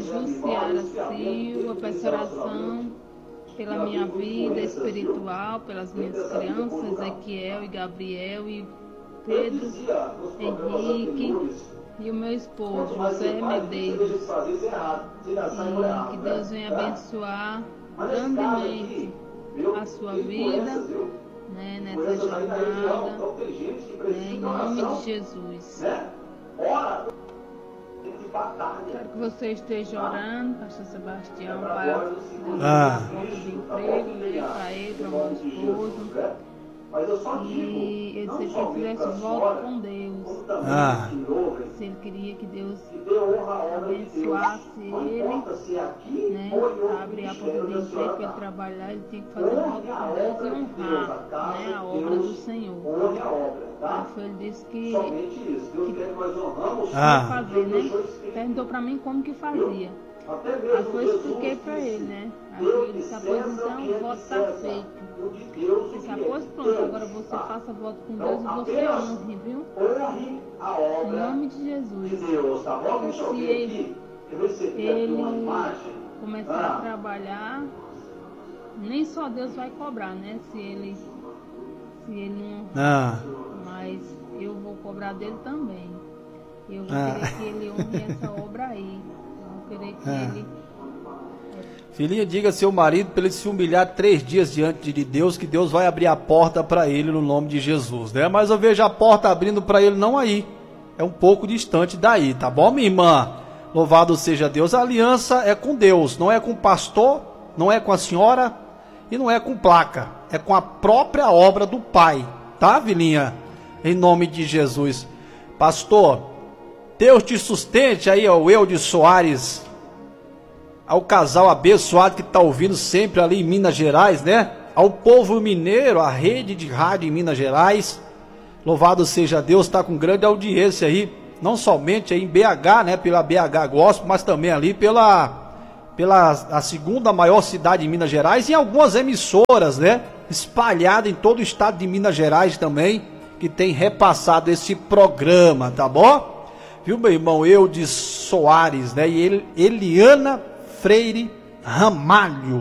Jussiara Silva, peço oração pela minha vida espiritual, pelas minhas crianças, Ezequiel e Gabriel e Pedro, Henrique e o meu esposo, José Medeiros. E que Deus venha abençoar grandemente a sua vida, né, nessa jornada, né, em nome de Jesus. Quero que você esteja orando, Pastor Sebastião, para Deus dar porta de emprego, né, para ele, para o meu esposo. E ele disse que ele fizesse voto com Deus. Se ele queria que Deus abençoasse ele, né, abrir a porta de emprego para ele trabalhar, ele tinha que fazer voto com Deus e honrar, né, a obra do Senhor. Aí ele disse que ia fazer, né? Perguntou para mim como que fazia. Aí eu expliquei para ele, né? Aí ele disse, após então o voto está feito. Eu disse, após pronto, agora você faça voto com Deus e você honre, viu? Em nome de Jesus. E se ele começar a trabalhar, nem só Deus vai cobrar, né? Se ele não... Mas eu vou cobrar dele também. Eu vou querer que ele honre essa obra aí. Eu vou querer que ele... Filhinha, diga ao seu marido para ele se humilhar 3 dias diante de Deus, que Deus vai abrir a porta para ele no nome de Jesus, né? Mas eu vejo a porta abrindo para ele não aí, é um pouco distante daí, tá bom, minha irmã? Louvado seja Deus. A aliança é com Deus, não é com o pastor, não é com a senhora e não é com placa, é com a própria obra do Pai, tá, filhinha? Em nome de Jesus. Pastor, Deus te sustente aí, ó, o Eudes Soares, ao casal abençoado que está ouvindo sempre ali em Minas Gerais, né? Ao povo mineiro, a rede de rádio em Minas Gerais. Louvado seja Deus, está com grande audiência aí, não somente aí em BH, né? Pela BH Gospel, mas também ali pela a segunda maior cidade de Minas Gerais, e em algumas emissoras, né? Espalhada em todo o estado de Minas Gerais também, que tem repassado esse programa, tá bom? Viu, meu irmão Eudes Soares, né? E Eliana Freire Ramalho.